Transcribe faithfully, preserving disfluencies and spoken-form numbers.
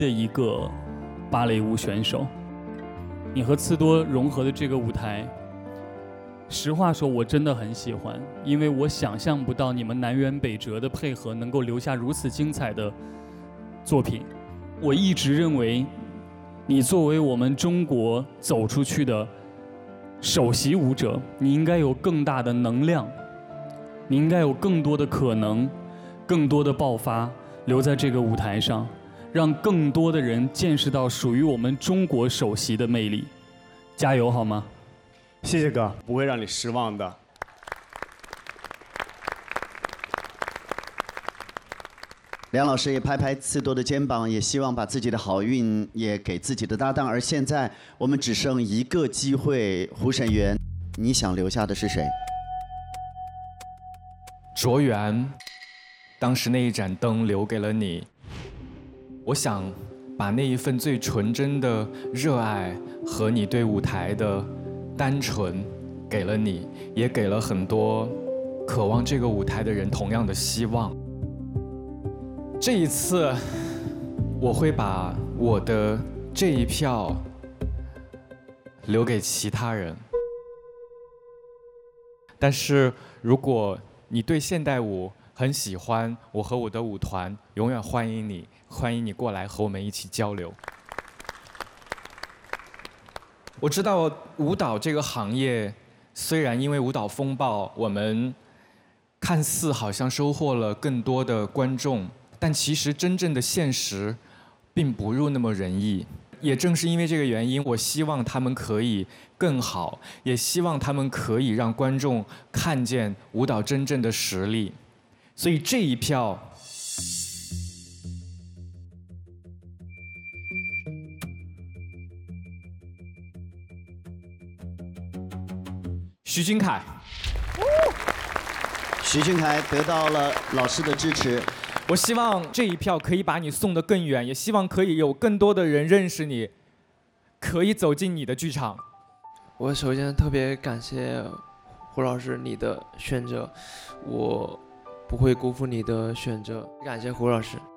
的一个芭蕾舞选手。你和刺多融合的这个舞台，实话说，我真的很喜欢，因为我想象不到你们南辕北辙的配合能够留下如此精彩的作品。我一直认为，你作为我们中国走出去的首席舞者，你应该有更大的能量，你应该有更多的可能，更多的爆发留在这个舞台上，让更多的人见识到属于我们中国首席的魅力。加油好吗？ 谢谢哥，不会让你失望的。 梁老师也拍拍刺多的肩膀，也希望把自己的好运也给自己的搭档。而现在我们只剩一个机会，胡沈源，你想留下的是谁？ 卓源，当时那一盏灯留给了你，我想把那一份最纯真的热爱和你对舞台的单纯给了你，也给了很多渴望这个舞台的人同样的希望。这一次，我会把我的这一票留给其他人。但是如果你对现代舞很喜欢，我和我的舞团永远欢迎你，欢迎你过来和我们一起交流。我知道舞蹈这个行业，虽然因为舞蹈风暴，我们看似好像收获了更多的观众，但其实真正的现实并不如那么人意。也正是因为这个原因，我希望他们可以更好，也希望他们可以让观众看见舞蹈真正的实力。所以这一票，徐俊凯。 徐俊凯得到了老师的支持。 我希望这一票可以把你送得更远，也希望可以有更多的人认识你，可以走进你的剧场。 我首先特别感谢胡老师你的选择，我不会辜负你的选择，感谢胡老师。